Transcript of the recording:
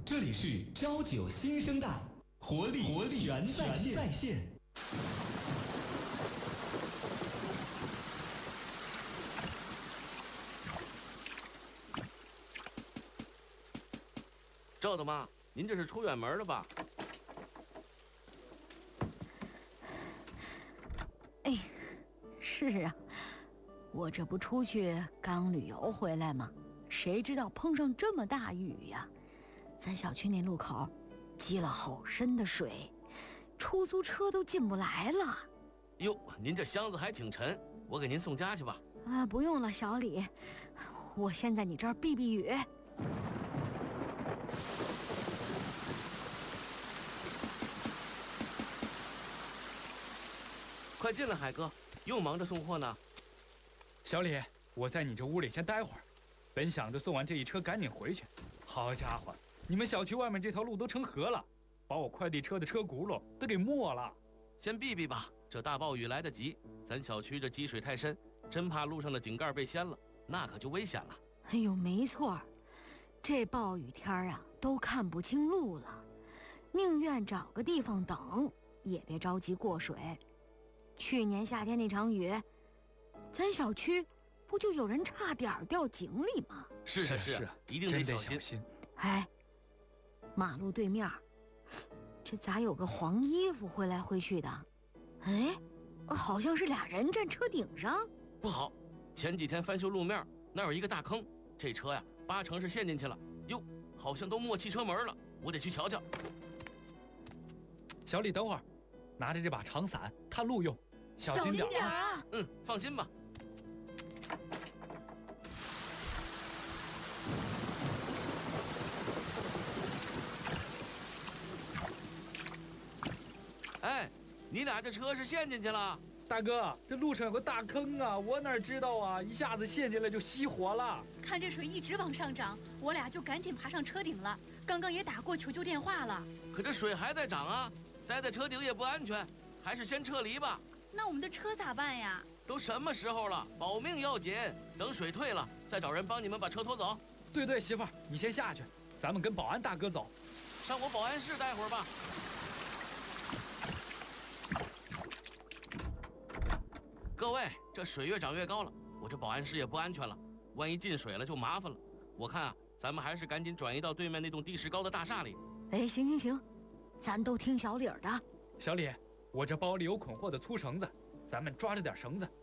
这里是朝九新生代，活力全在线。 赵大妈，您这是出远门了吧？ 哎，是啊，我这不出去刚旅游回来吗？谁知道碰上这么大雨呀！咱小区那路口积了好深的水，出租车都进不来了。 哟，您这箱子还挺沉，我给您送家去吧。 不用了，小李，我先在你这儿避避雨。 快进来，海哥，又忙着送货呢。 小李，我在你这屋里先待会儿，本想着送完这一车赶紧回去。好家伙，你们小区外面这条路都成河了，把我快递车的车轱辘都给没了。 先避避吧，这大暴雨来得及，咱小区这积水太深，真怕路上的井盖被掀了，那可就危险了。 哎呦，没错，这暴雨天啊，都看不清路了，宁愿找个地方等，也别着急过水。去年夏天那场雨，咱小区不就有人差点掉井里吗？ 是，一定得小心。 哎，马路对面，这咋有个黄衣服挥来挥去的？哎，好像是俩人站车顶上。 不好，前几天翻修路面，那有一个大坑，这车呀80%是陷进去了。哟，好像都没汽车门了，我得去瞧瞧。 小李，等会儿，拿着这把长伞探路用，小心点啊！ 放心吧。哎，你俩这车是陷进去了？ 大哥，这路上有个大坑啊，我哪知道啊，一下子陷进来就熄火了。 看这水一直往上涨，我俩就赶紧爬上车顶了，刚刚也打过求救电话了。 可这水还在涨啊，待在车顶也不安全，还是先撤离吧。 那我们的车咋办呀？ 都什么时候了，保命要紧，等水退了再找人帮你们把车拖走。 对，媳妇儿，你先下去，咱们跟保安大哥走。 上我保安室待会儿吧。各位，这水越涨越高了，我这保安室也不安全了，万一进水了就麻烦了。我看啊，咱们还是赶紧转移到对面那栋地势高的大厦里。 哎，行，咱都听小李的。 小李，我这包里有捆货的粗绳子，咱们抓着点绳子，